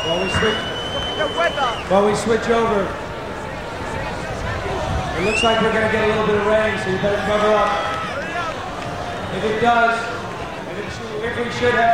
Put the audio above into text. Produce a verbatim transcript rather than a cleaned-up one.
While we switch, while we switch over, it looks like we're going to get a little bit of rain, so you better cover up. If it does, if, it, if we should have